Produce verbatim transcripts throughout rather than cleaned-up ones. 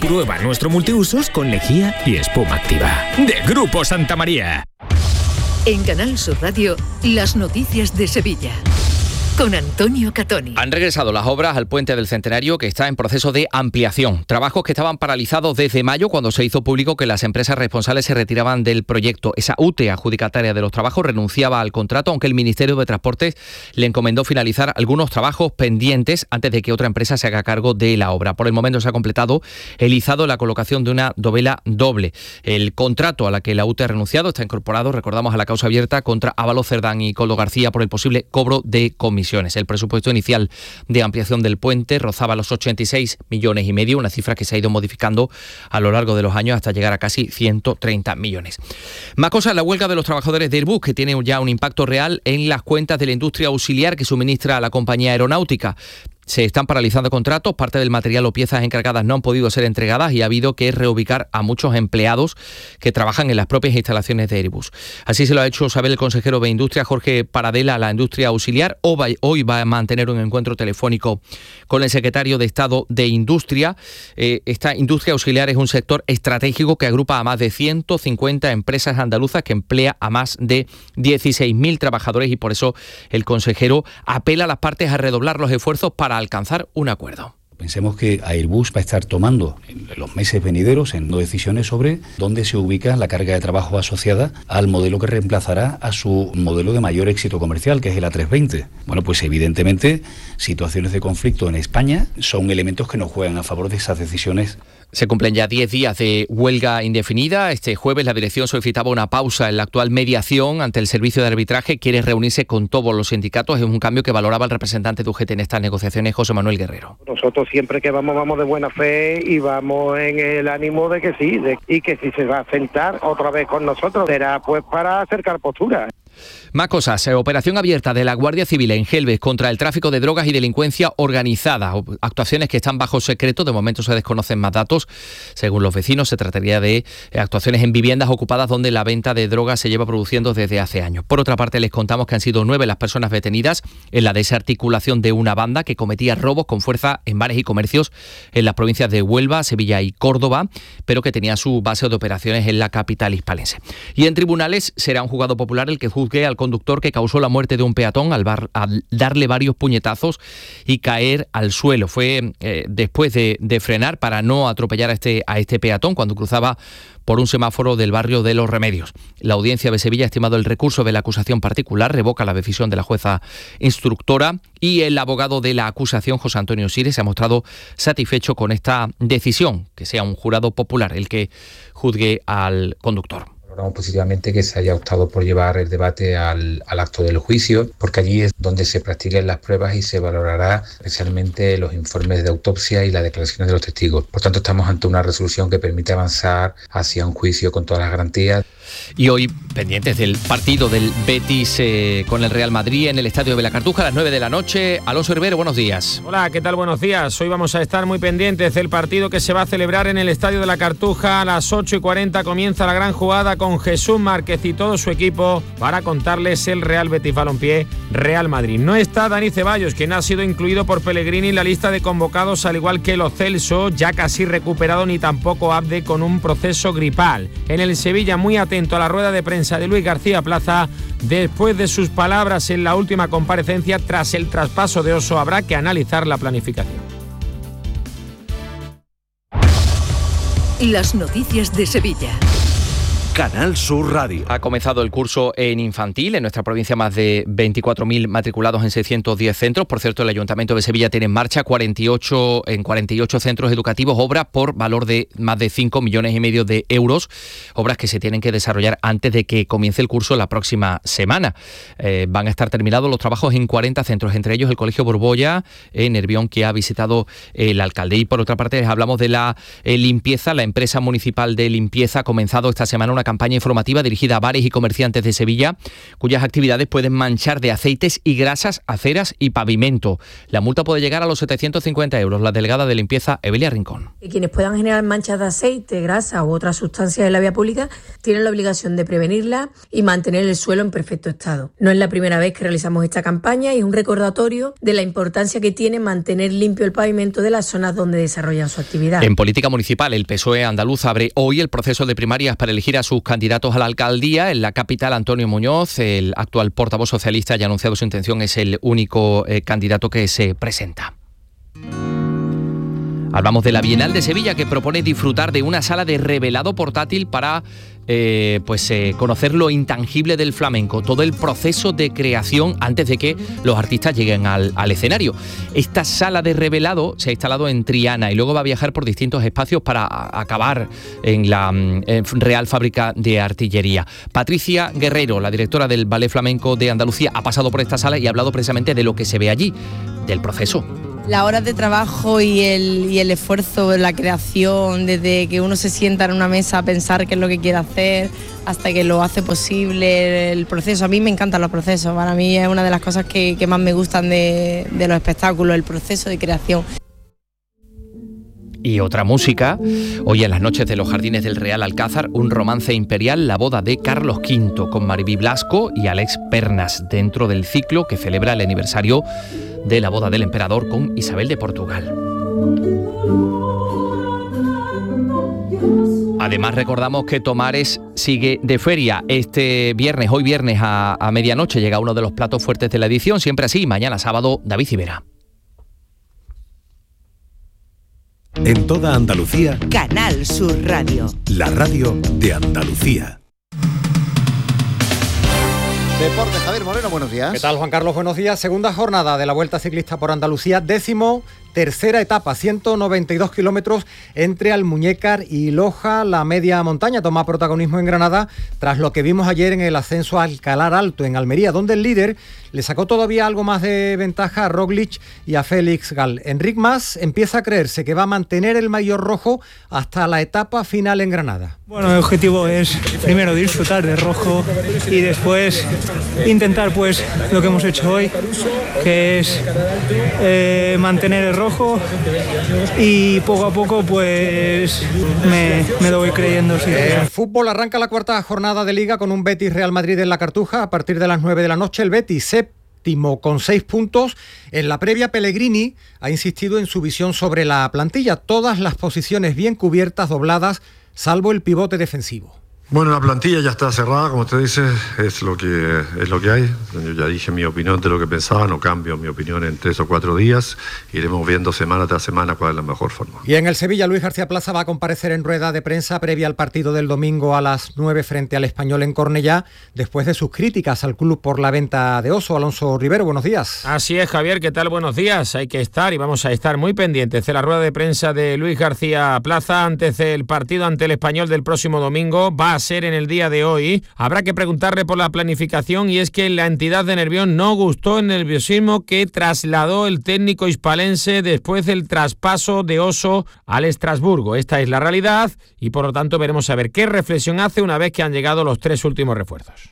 Prueba nuestro multiusos con lejía y espuma activa. De Grupo Santa María. En Canal Sur Radio, las noticias de Sevilla. Con Antonio Catoni. Han regresado las obras al Puente del Centenario, que está en proceso de ampliación. Trabajos que estaban paralizados desde mayo, cuando se hizo público que las empresas responsables se retiraban del proyecto. Esa U T E, adjudicataria de los trabajos, renunciaba al contrato, aunque el Ministerio de Transportes le encomendó finalizar algunos trabajos pendientes antes de que otra empresa se haga cargo de la obra. Por el momento se ha completado el izado, la colocación de una dovela doble. El contrato a la que la U T E ha renunciado está incorporado, recordamos, a la causa abierta contra Ábalos Cerdán y Coldo García por el posible cobro de comisiones. El presupuesto inicial de ampliación del puente rozaba los ochenta y seis millones y medio, una cifra que se ha ido modificando a lo largo de los años hasta llegar a casi ciento treinta millones. Más cosas, la huelga de los trabajadores de Airbus, que tiene ya un impacto real en las cuentas de la industria auxiliar que suministra a la compañía aeronáutica. Se están paralizando contratos, parte del material o piezas encargadas no han podido ser entregadas y ha habido que reubicar a muchos empleados que trabajan en las propias instalaciones de Airbus. Así se lo ha hecho saber el consejero de Industria, Jorge Paradela, a la industria auxiliar. Hoy va a mantener un encuentro telefónico con el secretario de Estado de Industria. Eh, esta industria auxiliar es un sector estratégico que agrupa a más de ciento cincuenta empresas andaluzas, que emplea a más de dieciséis mil trabajadores, y por eso el consejero apela a las partes a redoblar los esfuerzos para alcanzar un acuerdo. Pensemos que Airbus va a estar tomando en los meses venideros en decisiones sobre dónde se ubica la carga de trabajo asociada al modelo que reemplazará a su modelo de mayor éxito comercial, que es el A trescientos veinte. Bueno, pues evidentemente situaciones de conflicto en España son elementos que nos juegan a favor de esas decisiones. Se cumplen ya diez días de huelga indefinida. Este jueves la dirección solicitaba una pausa en la actual mediación ante el servicio de arbitraje. Quiere reunirse con todos los sindicatos. Es un cambio que valoraba el representante de U G T en estas negociaciones, José Manuel Guerrero. Nosotros siempre que vamos, vamos de buena fe y vamos en el ánimo de que sí, de, y que si se va a sentar otra vez con nosotros, será pues para acercar posturas. Más cosas. Operación abierta de la Guardia Civil en Gelbes contra el tráfico de drogas y delincuencia organizada. Actuaciones que están bajo secreto. De momento se desconocen más datos. Según los vecinos, se trataría de actuaciones en viviendas ocupadas donde la venta de drogas se lleva produciendo desde hace años. Por otra parte, les contamos que han sido nueve las personas detenidas en la desarticulación de una banda que cometía robos con fuerza en bares y comercios en las provincias de Huelva, Sevilla y Córdoba, pero que tenía su base de operaciones en la capital hispalense. Y en tribunales será un juzgado popular el que juzgue al conductor que causó la muerte de un peatón al, bar, al darle varios puñetazos y caer al suelo. Fue eh, después de, de frenar para no atropellar a este, a este peatón cuando cruzaba por un semáforo del barrio de Los Remedios. La audiencia de Sevilla ha estimado el recurso de la acusación particular, revoca la decisión de la jueza instructora, y el abogado de la acusación, José Antonio Sires, se ha mostrado satisfecho con esta decisión, que sea un jurado popular el que juzgue al conductor. Valoramos positivamente que se haya optado por llevar el debate al, al acto del juicio, porque allí es donde se practiquen las pruebas y se valorará especialmente los informes de autopsia y las declaraciones de los testigos. Por tanto, estamos ante una resolución que permite avanzar hacia un juicio con todas las garantías. Y hoy, pendientes del partido del Betis eh, con el Real Madrid en el Estadio de la Cartuja a las nueve de la noche. Alonso Herrero, buenos días. Hola, ¿qué tal? Buenos días. Hoy vamos a estar muy pendientes del partido que se va a celebrar en el Estadio de la Cartuja. A las ocho y cuarenta comienza la gran jugada con Jesús Márquez y todo su equipo para contarles el Real Betis Balompié Real Madrid. No está Dani Ceballos, quien ha sido incluido por Pellegrini en la lista de convocados, al igual que Lo Celso, ya casi recuperado, ni tampoco Abde, con un proceso gripal. En el Sevilla, muy atento a la rueda de prensa de Luis García Plaza después de sus palabras en la última comparecencia tras el traspaso de Oso. Habrá que analizar la planificación. Las noticias de Sevilla. Canal Sur Radio. Ha comenzado el curso en infantil. En nuestra provincia más de veinticuatro mil matriculados en seiscientos diez centros. Por cierto, el Ayuntamiento de Sevilla tiene en marcha cuarenta y ocho, en cuarenta y ocho centros educativos obras por valor de más de cinco millones y medio de euros. Obras que se tienen que desarrollar antes de que comience el curso la próxima semana. Eh, van a estar terminados los trabajos en cuarenta centros, entre ellos el Colegio Borbolla en Nervión, que ha visitado el alcalde. Y por otra parte, les hablamos de la eh, limpieza. La empresa municipal de limpieza ha comenzado esta semana una campaña informativa dirigida a bares y comerciantes de Sevilla, cuyas actividades pueden manchar de aceites y grasas aceras y pavimento. La multa puede llegar a los setecientos cincuenta euros. La delegada de limpieza, Evelia Rincón. Quienes puedan generar manchas de aceite, grasa u otras sustancias en la vía pública tienen la obligación de prevenirla y mantener el suelo en perfecto estado. No es la primera vez que realizamos esta campaña y es un recordatorio de la importancia que tiene mantener limpio el pavimento de las zonas donde desarrollan su actividad. En política municipal, el P S O E andaluz abre hoy el proceso de primarias para elegir a sus candidatos a la alcaldía. En la capital, Antonio Muñoz, el actual portavoz socialista, ya ha anunciado su intención, es el único eh, candidato que se presenta. Hablamos de la Bienal de Sevilla, que propone disfrutar de una sala de revelado portátil para eh, pues, eh, conocer lo intangible del flamenco, todo el proceso de creación antes de que los artistas lleguen al, al escenario. Esta sala de revelado se ha instalado en Triana y luego va a viajar por distintos espacios para acabar en la en Real Fábrica de Artillería. Patricia Guerrero, la directora del Ballet Flamenco de Andalucía, ha pasado por esta sala y ha hablado precisamente de lo que se ve allí, del proceso. Las horas de trabajo y el, y el esfuerzo, la creación, desde que uno se sienta en una mesa a pensar qué es lo que quiere hacer, hasta que lo hace posible, el proceso. A mí me encantan los procesos, para mí es una de las cosas que, que más me gustan de, de los espectáculos, el proceso de creación. Y otra música, hoy en las noches de los Jardines del Real Alcázar, un romance imperial, la boda de Carlos quinto, con Mariby Blasco y Alex Pernas, dentro del ciclo que celebra el aniversario de la boda del emperador con Isabel de Portugal. Además, recordamos que Tomares sigue de feria. Este viernes, hoy viernes a, a medianoche, llega uno de los platos fuertes de la edición, siempre así. Mañana sábado, David Civera. En toda Andalucía, Canal Sur Radio. La radio de Andalucía. Deporte, Javier Moreno, buenos días. ¿Qué tal, Juan Carlos? Buenos días. Segunda jornada de la Vuelta Ciclista por Andalucía, décimo tercera etapa, ciento noventa y dos kilómetros entre Almuñécar y Loja. La media montaña toma protagonismo en Granada tras lo que vimos ayer en el ascenso a Alcalar Alto, en Almería, donde el líder le sacó todavía algo más de ventaja a Roglic y a Félix Gal. Enric Mas empieza a creerse que va a mantener el maillot rojo hasta la etapa final en Granada. Bueno, el objetivo es primero disfrutar de rojo y después intentar pues lo que hemos hecho hoy, que es eh, mantener el rojo y poco a poco pues me, me lo voy creyendo. Sí. El fútbol arranca la cuarta jornada de Liga con un Betis Real Madrid en la Cartuja a partir de las nueve de la noche. El Betis séptimo con seis puntos. En la previa, Pellegrini ha insistido en su visión sobre la plantilla. Todas las posiciones bien cubiertas, dobladas, salvo el pivote defensivo. Bueno, la plantilla ya está cerrada, como usted dice, es lo que es lo que hay. Yo ya dije mi opinión de lo que pensaba, no cambio mi opinión en tres o cuatro días. Iremos viendo semana tras semana cuál es la mejor forma. Y en el Sevilla, Luis García Plaza va a comparecer en rueda de prensa previa al partido del domingo a las nueve frente al Español en Cornellá, después de sus críticas al club por la venta de Oso. Alonso Rivero, buenos días. Así es, Javier, ¿qué tal? Buenos días. Hay que estar y vamos a estar muy pendientes de la rueda de prensa de Luis García Plaza antes del partido ante el Español del próximo domingo. Va a ser en el día de hoy. Habrá que preguntarle por la planificación, y es que la entidad de Nervión no gustó el nerviosismo que trasladó el técnico hispalense después del traspaso de Oso al Estrasburgo. Esta es la realidad y por lo tanto veremos a ver qué reflexión hace una vez que han llegado los tres últimos refuerzos.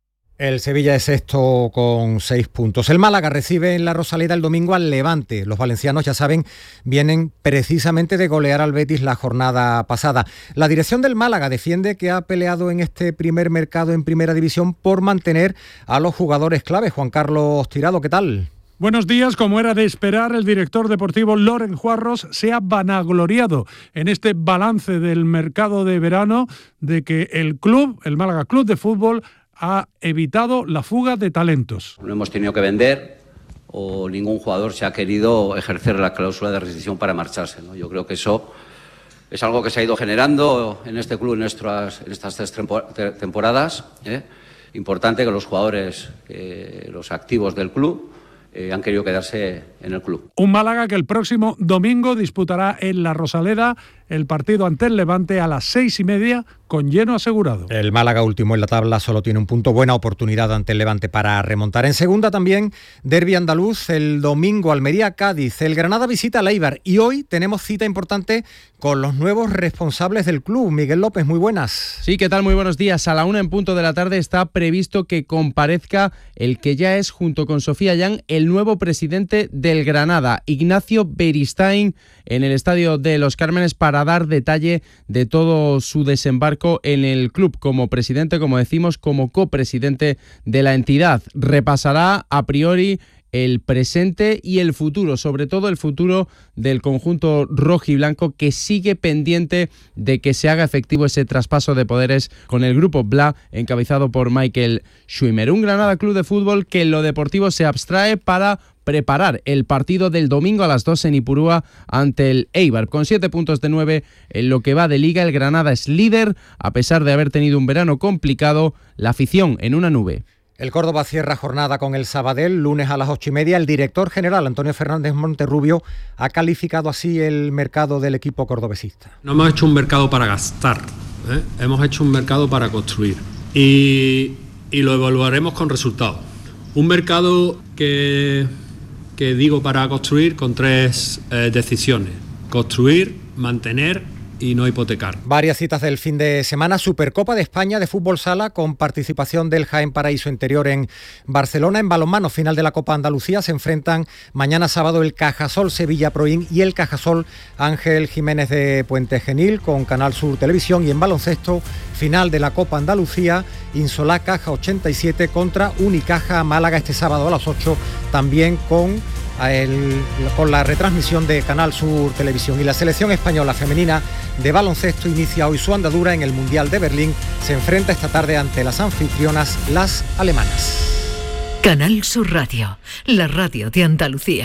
El Sevilla es sexto con seis puntos. El Málaga recibe en la Rosaleda el domingo al Levante. Los valencianos, ya saben, vienen precisamente de golear al Betis la jornada pasada. La dirección del Málaga defiende que ha peleado en este primer mercado en Primera División por mantener a los jugadores clave. Juan Carlos Tirado, ¿qué tal? Buenos días. Como era de esperar, el director deportivo Loren Juarros se ha vanagloriado en este balance del mercado de verano de que el club, el Málaga Club de Fútbol, ha evitado la fuga de talentos. No hemos tenido que vender o ningún jugador se ha querido ejercer la cláusula de rescisión para marcharse, ¿no? Yo creo que eso es algo que se ha ido generando en este club en, nuestras, en estas tres temporadas. ¿eh? Importante que los jugadores, eh, los activos del club, Eh, han querido quedarse en el club. Un Málaga que el próximo domingo disputará en la Rosaleda el partido ante el Levante a las seis y media con lleno asegurado. El Málaga, último en la tabla, solo tiene un punto. Buena oportunidad ante el Levante para remontar. En segunda también, derbi andaluz, el domingo Almería-Cádiz. El Granada visita al Eibar y hoy tenemos cita importante con los nuevos responsables del club. Miguel López, muy buenas. Sí, ¿qué tal? Muy buenos días. A la una en punto de la tarde está previsto que comparezca el que ya es, junto con Sofía Yan, el nuevo presidente del Granada, Ignacio Beristain, en el Estadio de los Cármenes para dar detalle de todo su desembarco en el club como presidente, como decimos, como copresidente de la entidad. Repasará a priori el presente y el futuro, sobre todo el futuro del conjunto rojiblanco, que sigue pendiente de que se haga efectivo ese traspaso de poderes con el grupo B L A, encabezado por Michael Schwimmer. Un Granada Club de Fútbol que en lo deportivo se abstrae para preparar el partido del domingo a las dos en Ipurúa ante el Eibar. Con siete puntos de nueve en lo que va de Liga, el Granada es líder, a pesar de haber tenido un verano complicado, la afición en una nube. El Córdoba cierra jornada con el Sabadell, lunes a las ocho y media. El director general, Antonio Fernández Monterrubio, ha calificado así el mercado del equipo cordobesista. No hemos hecho un mercado para gastar, ¿eh? Hemos hecho un mercado para construir y, y lo evaluaremos con resultados. Un mercado que, que digo para construir con tres eh, decisiones: construir, mantener y no hipotecar. Varias citas del fin de semana. Supercopa de España de fútbol sala con participación del Jaén Paraíso Interior en Barcelona. En balonmano, final de la Copa Andalucía, se enfrentan mañana sábado el Cajasol Sevilla Proin y el Cajasol Ángel Jiménez de Puente Genil con Canal Sur Televisión. Y en baloncesto, final de la Copa Andalucía, Insolá Caja ochenta y siete contra Unicaja Málaga este sábado a las ocho, también con El, con la retransmisión de Canal Sur Televisión. Y la selección española femenina de baloncesto inicia hoy su andadura en el Mundial de Berlín. Se enfrenta esta tarde ante las anfitrionas, las alemanas. Canal Sur Radio, la radio de Andalucía.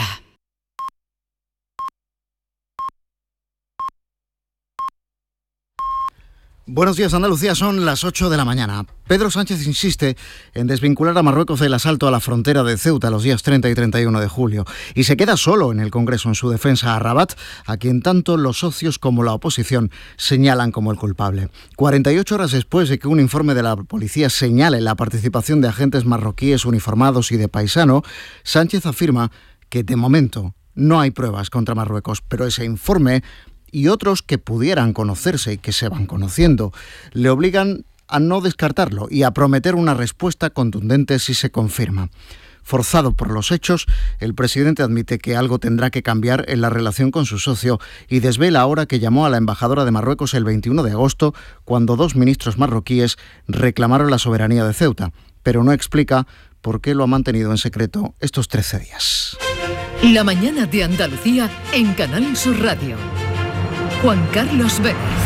Buenos días, Andalucía, son las ocho de la mañana. Pedro Sánchez insiste en desvincular a Marruecos del asalto a la frontera de Ceuta los días treinta y treinta y uno de julio y se queda solo en el Congreso en su defensa a Rabat, a quien tanto los socios como la oposición señalan como el culpable. cuarenta y ocho horas después de que un informe de la policía señale la participación de agentes marroquíes uniformados y de paisano, Sánchez afirma que de momento no hay pruebas contra Marruecos, pero ese informe y otros que pudieran conocerse y que se van conociendo le obligan a no descartarlo y a prometer una respuesta contundente si se confirma. Forzado por los hechos, el presidente admite que algo tendrá que cambiar en la relación con su socio y desvela ahora que llamó a la embajadora de Marruecos el veintiuno de agosto, cuando dos ministros marroquíes reclamaron la soberanía de Ceuta, pero no explica por qué lo ha mantenido en secreto estos trece días. La mañana de Andalucía en Canal Sur Radio. Juan Carlos Vélez.